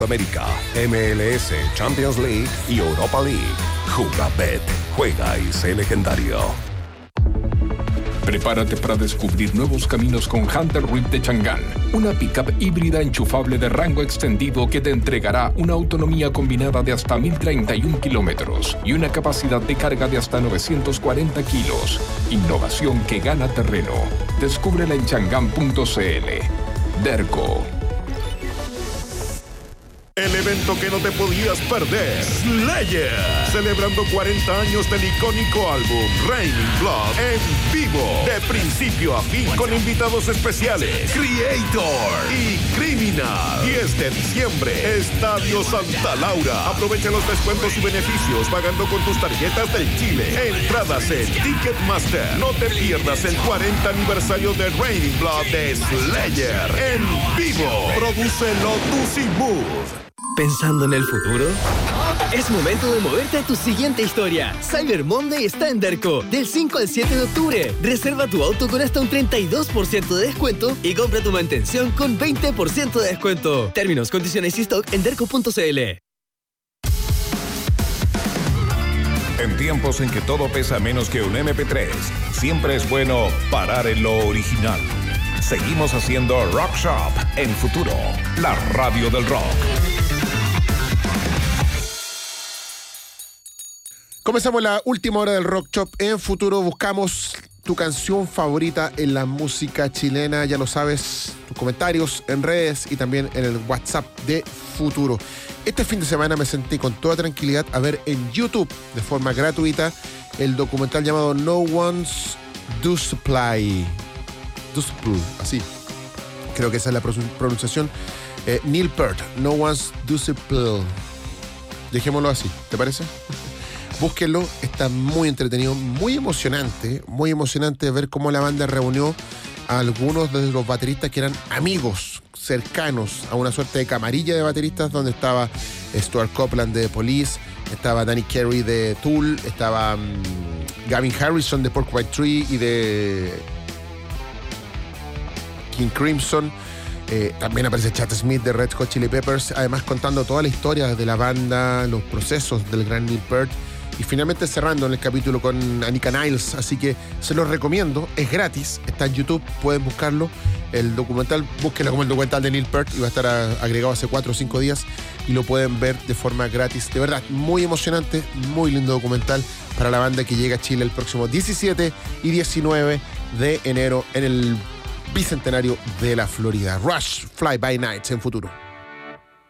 América, MLS, Champions League y Europa League. Jugabet, juega y sé legendario. Prepárate para descubrir nuevos caminos con Hunter Reef de Chang'an, una pickup híbrida enchufable de rango extendido que te entregará una autonomía combinada de hasta 1031 kilómetros y una capacidad de carga de hasta 940 kilos. Innovación que gana terreno. Descúbrela en chang'an.cl. Derco. El evento que no te podías perder, Slayer, celebrando 40 años del icónico álbum Raining Blood en vivo, de principio a fin, con invitados especiales, Creator y Criminal. 10 de diciembre, Estadio Santa Laura. Aprovecha los descuentos y beneficios pagando con tus tarjetas del Chile. Entradas en Ticketmaster. No te pierdas el 40 aniversario de Raining Blood de Slayer en vivo. Produce Lotus y Move. ¿Pensando en el futuro? Es momento de moverte a tu siguiente historia. Cyber Monday está en Derco, del 5 al 7 de octubre. Reserva tu auto con hasta un 32% de descuento y compra tu mantención con 20% de descuento. Términos, condiciones y stock en derco.cl. En tiempos en que todo pesa menos que un MP3, siempre es bueno parar en lo original. Seguimos haciendo Rock Shop en Futuro, la radio del rock. Comenzamos la última hora del Rock Shop en Futuro. Buscamos tu canción favorita en la música chilena. Ya lo sabes, tus comentarios en redes y también en el WhatsApp de Futuro. Este fin de semana me sentí con toda tranquilidad a ver en YouTube, de forma gratuita, el documental llamado No One's Do Supply. Así. Creo que esa es la pronunciación. Neil Peart, No One's Do Supply. Dejémoslo así, ¿te parece? Búsquenlo, está muy entretenido, muy emocionante ver cómo la banda reunió a algunos de los bateristas que eran amigos cercanos, a una suerte de camarilla de bateristas donde estaba Stuart Copeland de The Police, estaba Danny Carey de Tool, estaba Gavin Harrison de Porcupine Tree y de King Crimson. También aparece Chad Smith de Red Hot Chili Peppers, además contando toda la historia de la banda, los procesos del gran Neil Peart. Y finalmente cerrando en el capítulo con Anika Niles, así que se los recomiendo, es gratis, está en YouTube, pueden buscarlo. El documental, búsquenlo como el documental de Neil Peart y va a estar agregado hace 4 o 5 días y lo pueden ver de forma gratis. De verdad, muy emocionante, muy lindo documental para la banda que llega a Chile el próximo 17 y 19 de enero en el Bicentenario de la Florida. Rush, Fly By Nights en Futuro.